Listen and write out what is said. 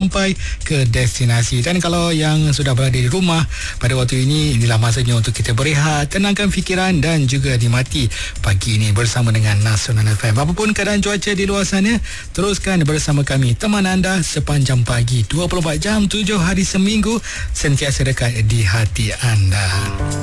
sampai ke destinasi. Dan kalau yang sudah berada di rumah pada waktu ini, inilah masanya untuk kita berehat, tenangkan fikiran dan juga nikmati pagi ini bersama dengan Nasional FM. Apapun keadaan cuaca di luar sana, teruskan bersama kami, teman anda sepanjang pagi, 24 jam 7 hari seminggu, sentiasa dekat di hati anda.